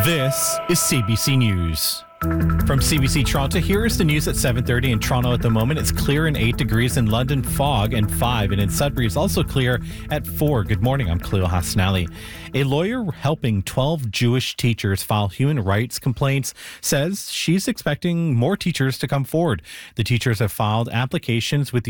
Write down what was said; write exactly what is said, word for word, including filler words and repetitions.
This is C B C News. From C B C Toronto, here is the news at seven thirty in Toronto at the moment. It's clear and eight degrees in London, fog and five, and in Sudbury it's also clear at four. Good morning, I'm Khalil Hassanali. A lawyer helping twelve Jewish teachers file human rights complaints says she's expecting more teachers to come forward. The teachers have filed applications with the